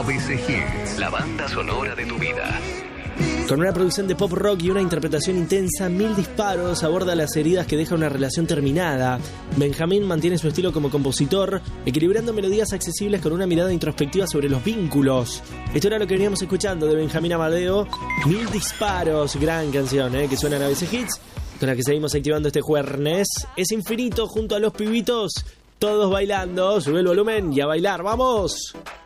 ABC Hits, la banda sonora de tu vida. Con una producción de pop rock y una interpretación intensa, Mil Disparos aborda las heridas que deja una relación terminada. Benjamín mantiene su estilo como compositor, equilibrando melodías accesibles con una mirada introspectiva sobre los vínculos. Esto era lo que veníamos escuchando de Benjamín Amadeo, Mil Disparos, gran canción que suena en ABC Hits, con la que seguimos activando este jueves. Es infinito junto a los pibitos, todos bailando. Sube el volumen y a bailar, ¡vamos!